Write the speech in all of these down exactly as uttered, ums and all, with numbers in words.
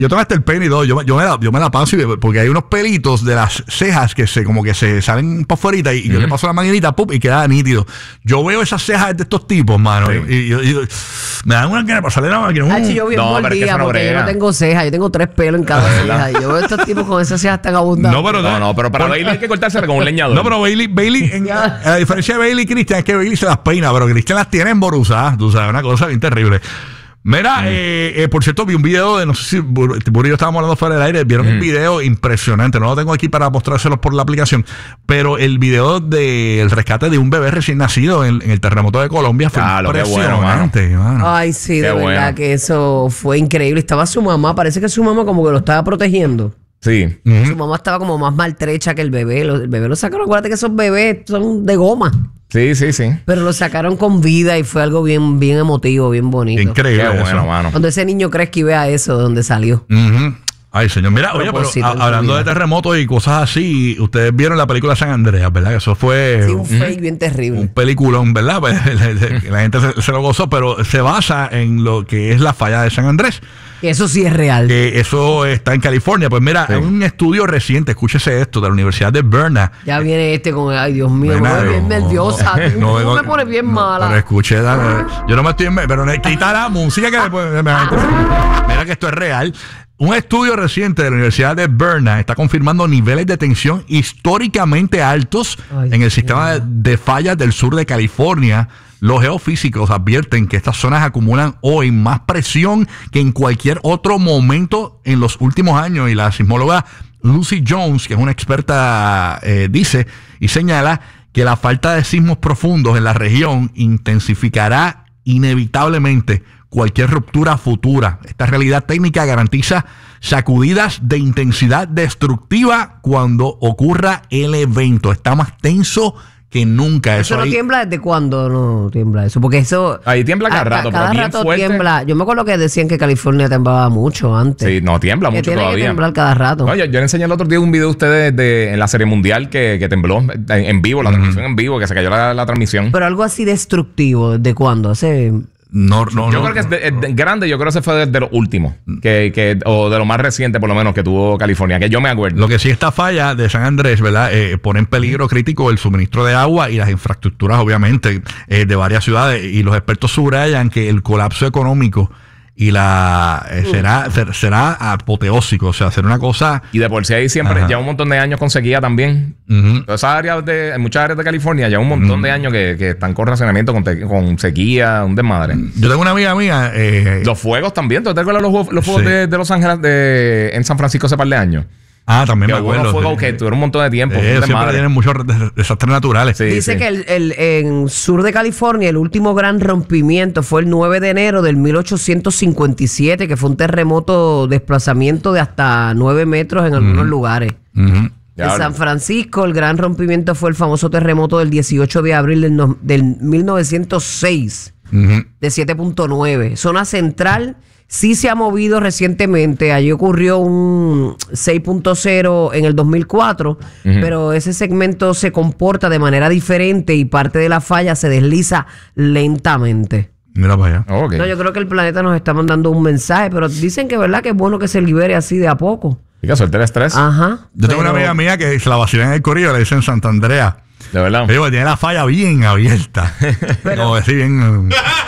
Yo tengo hasta el pene y todo. Yo, yo, me la, yo me la paso y, porque hay unos pelitos de las cejas que se como que se salen para afuera y, y uh-huh. yo le paso la manguerita ¡pum! Y queda nítido. Yo veo esas cejas de estos tipos, mano. Sí. Y, y, y, y me dan una ganas de pasarle la máquina. Ay, yo bien no, mordida porque brega. Yo no tengo cejas. Yo tengo tres pelos en cada ceja. Y yo veo estos tipos con esas cejas tan abundantes. No, pero, no, no, pero para por, Bailey hay que cortársela con un leñador. No, pero Bailey, Bailey en, a diferencia de Bailey y Cristian, es que Bailey se las peina, pero Cristian las tiene emboruzadas. Tú sabes, una cosa bien terrible. Mira, mm. eh, eh, por cierto, vi un video de, no sé si Burro y yo estábamos hablando fuera del aire, vieron mm. un video impresionante, no lo tengo aquí para mostrárselos por la aplicación, pero el video del rescate de un bebé recién nacido en, en el terremoto de Colombia fue ah, impresionante. Bueno, mano. Ay, sí, de Qué verdad bueno. que eso fue increíble. Estaba su mamá, parece que su mamá como que lo estaba protegiendo. Sí. Uh-huh. Su mamá estaba como más maltrecha que el bebé. El bebé lo sacaron, acuérdate que esos bebés son de goma. Sí, sí, sí. Pero lo sacaron con vida y fue algo bien, bien emotivo, bien bonito. Increíble. Qué bueno, mano. Cuando ese niño crezca y vea eso de donde salió. Uh-huh. Ay, señor. Mira, oye, pero a, hablando de terremotos y cosas así, ustedes vieron la película San Andreas, ¿verdad? Que eso fue... Sí, un fake bien terrible. Un peliculón, ¿verdad? Pues, la gente se, se lo gozó, pero se basa en lo que es la falla de San Andrés. Eso sí es real. Que eso está en California. Pues mira, sí. un estudio reciente, escúchese esto, de la Universidad de Berna. Ya viene este con, ay Dios mío, me pone bien nerviosa. No, no, no, me pone bien no, mala. Pero escuche, dale, yo no me estoy, pero quita la música que después, mira que esto es real. Un estudio reciente de la Universidad de Berna está confirmando niveles de tensión históricamente altos ay, en el sistema de, de fallas del sur de California. Los geofísicos advierten que estas zonas acumulan hoy más presión que en cualquier otro momento en los últimos años. Y la sismóloga Lucy Jones, que es una experta, eh, dice y señala que la falta de sismos profundos en la región intensificará inevitablemente cualquier ruptura futura. Esta realidad técnica garantiza sacudidas de intensidad destructiva cuando ocurra el evento. Está más tenso que nunca. ¿Eso, eso no ahí... tiembla desde cuándo no tiembla eso? Porque eso... Ahí tiembla cada rato, cada pero rato bien fuerte. Tiembla. Yo me acuerdo que decían que California temblaba mucho antes. Sí, no, tiembla que mucho tiene todavía. Que temblar cada rato. No, yo, yo le enseñé el otro día un video a ustedes de, en la Serie Mundial que, que tembló en, en vivo, la mm. transmisión en vivo, que se cayó la, la transmisión. Pero algo así destructivo, ¿desde cuándo? Hace... No, no, yo no, creo que no. es, de, es de, grande, yo creo que ese fue de, de los últimos que, que, o de lo más reciente por lo menos que tuvo California, que yo me acuerdo. Lo que sí, esta falla de San Andrés, ¿verdad? Eh, pone en peligro crítico el suministro de agua y las infraestructuras, obviamente, eh, de varias ciudades, y los expertos subrayan que el colapso económico y la eh, será ser, será apoteósico, o sea, será una cosa... Y de por sí ahí siempre, ya un montón de años con sequía también. Uh-huh. Todas esas áreas de, en muchas áreas de California, ya un montón uh-huh. de años que, que están con racionamiento, con, te, con sequía, un desmadre. Yo tengo una amiga mía... Eh, los fuegos también, ¿tú te acuerdas los, los fuegos sí. de, de Los Ángeles de, en San Francisco hace par de años? Ah, también que me acuerdo. Los fuegos sí. que tuvieron un montón de tiempo. Eh, siempre tienen muchos desastres naturales. Sí, Dice sí. que el, el, en sur de California el último gran rompimiento fue el nueve de enero del mil ochocientos cincuenta y siete, que fue un terremoto, desplazamiento de hasta nueve metros en algunos uh-huh. lugares. Uh-huh. En San Francisco el gran rompimiento fue el famoso terremoto del dieciocho de abril del, no, del mil novecientos seis, uh-huh. de siete punto nueve. Zona central... Sí se ha movido recientemente. Allí ocurrió un seis punto cero en el dos mil cuatro, uh-huh. pero ese segmento se comporta de manera diferente y parte de la falla se desliza lentamente. Mira para allá. Oh, okay. No, yo creo que el planeta nos está mandando un mensaje, pero dicen que verdad que es bueno que se libere así de a poco. Y que suelte el estrés. Ajá. Yo tengo pero... una amiga mía que se la vacila en el corrido, le dicen Santa Andrea. De verdad. Pero tiene la falla bien abierta. Pero... No, decir bien...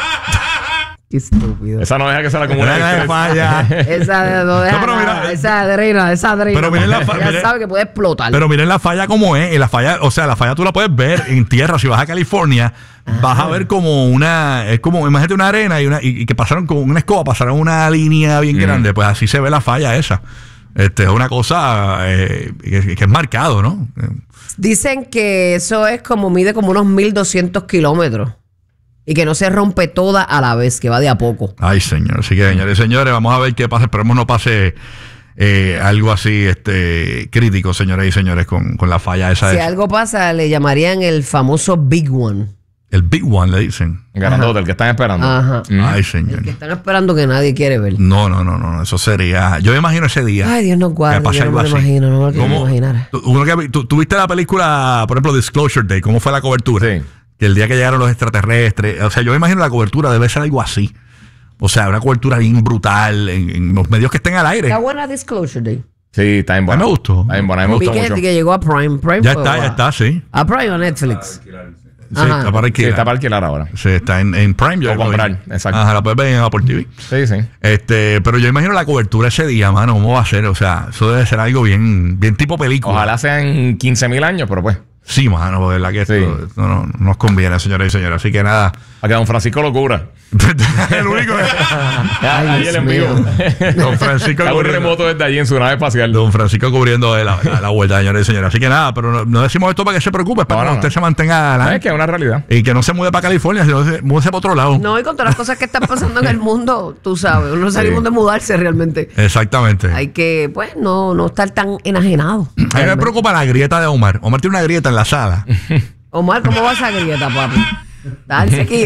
Qué estúpido. Esa no deja que se la comunique. Esa falla. Esa no deja no, pero mira, esa adrena, esa adrena. Pero miren la falla. Ya sabe que puede explotar. Pero miren la falla como es. La falla, o sea, la falla tú la puedes ver en tierra. Si vas a California, ajá. vas a ver como una, es como, imagínate una arena y una, y, y que pasaron con una escoba, pasaron una línea bien mm. grande. Pues así se ve la falla esa. Este es una cosa eh, que, que es marcado, ¿no? Dicen que eso es como, mide como unos mil doscientos kilómetros. Y que no se rompe toda a la vez, que va de a poco. Ay, señor. Así que, señores, señores, vamos a ver qué pasa. Esperemos no pase eh, algo así este crítico, señores y señores, con, con la falla esa. Si esa. algo pasa, le llamarían el famoso Big One. El Big One, le dicen. Grandote, el que están esperando. Ajá. Mm. Ay, señor. El que están esperando que nadie quiere ver. No, no, no, no. Eso sería... Yo me imagino ese día. Ay, Dios nos guarde. Yo no me lo imagino. No me lo quiero imaginar. Uno que, tú, tú viste la película, por ejemplo, Disclosure Day. ¿Cómo fue la cobertura? Sí. Que el día que llegaron los extraterrestres, o sea, yo me imagino la cobertura debe ser algo así. O sea, una cobertura bien brutal en, en los medios que estén al aire. Está buena Disclosure Day. Sí, está bien buena. A mí me gustó. Está bien buena, a mí me Vi gustó que, mucho. que llegó a Prime. Prime Ya fue, está, ya wow. está, sí. A Prime o Netflix. Sí, Ajá. está para Sí, alquilar. está para alquilar ahora. Sí, está en, en Prime. Yo O la vi. comprar, exacto. Ajá, la puedes ver en Apple T V. Sí, sí. Este, pero yo imagino la cobertura ese día, mano, ¿cómo va a ser? O sea, eso debe ser algo bien, bien tipo película. Ojalá sean quince mil años, pero pues. Sí, mano, porque la que esto Sí. no, no, no nos conviene, señoras y señores. Así que nada. Para que don Francisco lo cubra. El único Ahí el en vivo. Don Francisco Hago un cubriendo, remoto desde allí en su nave espacial. Don Francisco cubriendo la, la, la vuelta, señores y señores. Así que nada, pero no, no decimos esto para que se preocupe, para No, que no, usted no. se mantenga No, adelante es que es una realidad. y que no se mude para California, sino se mude para otro lado. No, y con todas las cosas que están pasando en el mundo, tú sabes, uno salimos Sí. de mudarse realmente. Exactamente. Hay que, pues, no, no estar tan enajenado. A mí me preocupa la grieta de Omar. Omar tiene una grieta en la sala. Omar, ¿cómo va esa grieta, papi? ¿Estás en sequía?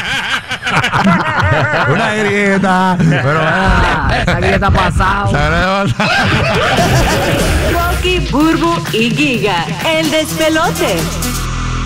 Una grieta. Pero Ah, esa grieta ha pasado. Rocky, Burbu y Giga, el despelote.